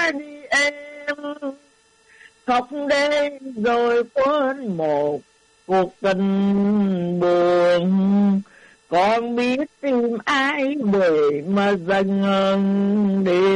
đi em, khóc để rồi quên một cuộc tình buồn. Con biết tìm ai để mà dành hơn đi.